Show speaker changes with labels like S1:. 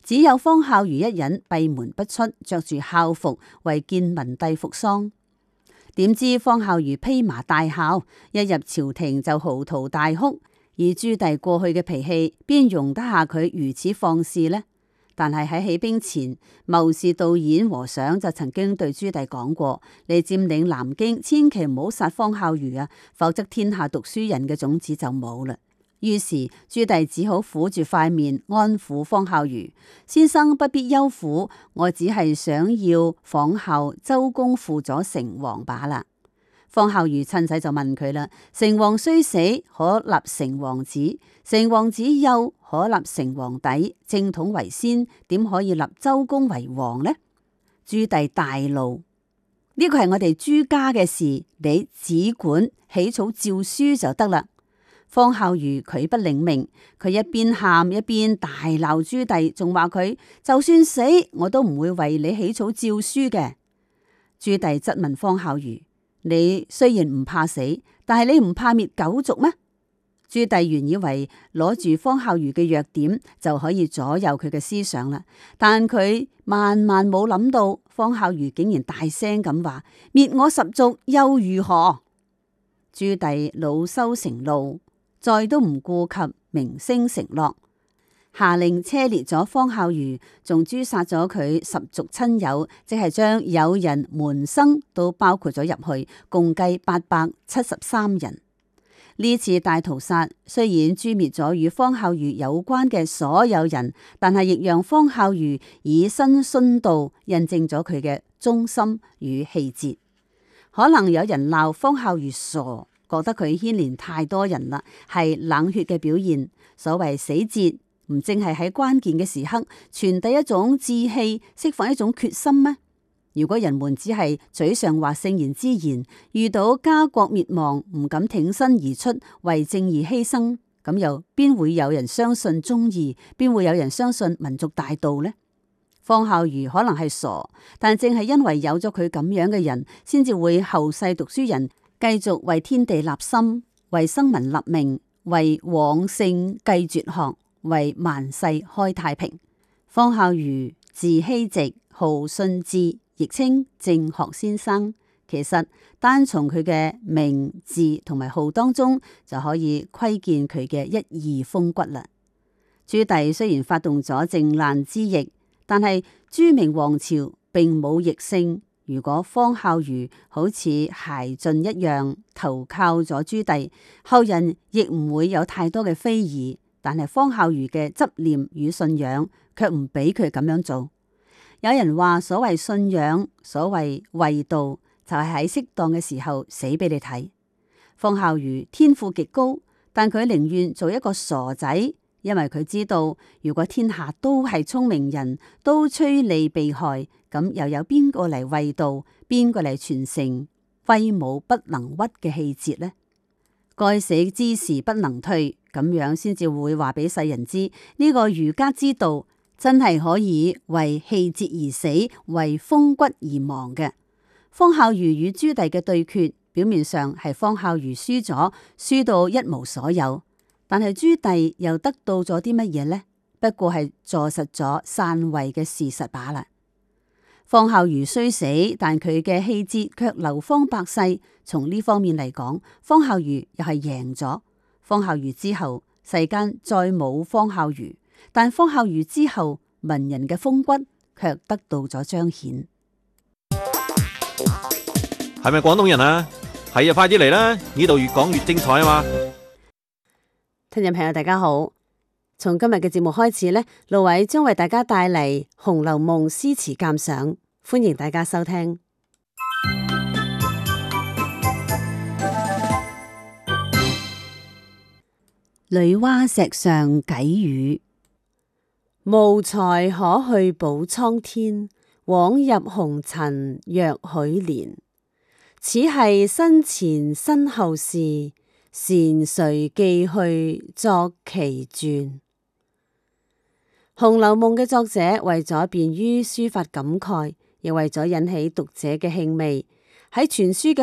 S1: 只有方孝孺一人閉門不出，着住孝服為見文帝服喪。點知方孝孺披麻戴孝，一入朝廷就嚎啕大哭。以朱棣過去嘅脾氣，邊容得下佢如此放肆呢？但係喺起兵前，謀士導演和尚就曾經對朱棣講過：你佔領南京，千祈唔好殺方孝孺啊，否則天下讀書人嘅種子就冇啦。於是朱棣只好苦住塊面安撫方孝孺：先生不必憂苦，我只係想要仿效周公輔佐成王罷啦。方孝孺趁勢就問佢啦：成王雖死，可立成王子；成王子幼，可立成王弟。正統為先，點可以立周公為王呢？朱棣大怒：呢個係我哋朱家嘅事，你只管起草詔書就得啦。方孝孺拒不領命，佢一邊喊一邊大鬧朱棣，仲話佢就算死我都唔會為你起草詔書嘅。朱棣質問方孝孺：你雖然唔怕死，但係你唔怕滅九族咩？朱棣原以為攞住方孝孺嘅弱點就可以左右佢嘅思想啦，但佢萬萬冇諗到方孝孺竟然大聲咁話：滅我十族又如何？朱棣惱羞成怒，再都唔顧及名聲承諾，下令車裂咗方孝孺，仲誅殺咗佢十族親友，即係將友人門生都包括咗入去，共計873人。呢次大屠殺雖然誅滅咗與方孝孺有關嘅所有人，但係亦讓方孝孺以身殉道，印證咗佢嘅忠心與氣節。可能有人鬧方孝孺傻，覺得佢牽連太多人啦，係冷血嘅表現。所謂死節，唔正係喺關鍵嘅時刻傳遞一種志氣，釋放一種決心咩？如果人們只係嘴上話聖賢之言，遇到家國滅亡唔敢挺身而出為正義犧牲，咁又邊會有人相信忠義？邊會有人相信民族大道呢？方孝孺可能係傻，但正係因為有咗佢咁樣嘅人，先至會後世讀書人繼續為天地立心，為生民立命，為往聖繼絕學，為萬世開太平。方孝孺字希直，號信智，亦稱正學先生。其實單從佢嘅名字同埋號當中就可以窺見佢嘅一二風骨啦。朱棣雖然發動咗靖難之役，但係朱明王朝並冇易勝。如果方孝孺好似諧晉一樣投靠咗朱棣，後人亦唔會有太多嘅非議。但係方孝孺嘅執念與信仰卻唔俾佢咁樣做。有人話所謂信仰，所謂衛道，就係喺適當嘅時候死俾你睇。方孝孺天賦極高，但佢寧願做一個傻仔，因為佢知道如果天下都係聰明人，都趨利避害，咁又有邊個嚟衛道，邊個嚟傳承威武不能屈嘅氣節呢？該死之時不能退，咁樣先至會話俾世人知，呢個儒家之道真係可以為氣節而死，為風骨而亡嘅。方孝孺與朱棣嘅對決，表面上係方孝孺輸咗，輸到一無所有，但係朱棣又得到咗啲乜嘢呢？不過係坐實咗篡位嘅事實罷啦。方孝孺雖死，但佢嘅氣節卻流芳百世。從呢方面嚟講，方孝孺又係贏咗。方孝孺之後，世間再冇方孝孺，但方孝孺之後，文人嘅風骨卻得到咗彰顯。
S2: 係咪廣東人啊？係啊，快啲嚟啦！呢度越講越精彩啊嘛！
S1: 聽眾朋友大家好，從今日嘅節目開始呢，盧偉將為大家帶嚟《紅樓夢》詩詞鑑賞，歡迎大家收聽。女媧石上偈語：無才可去補蒼天，枉入紅塵若許年。此係身前身後事，繕誰記去作其傳？《紅樓夢》嘅作者為咗便於抒發感慨，亦為咗引起讀者嘅興味，喺全書嘅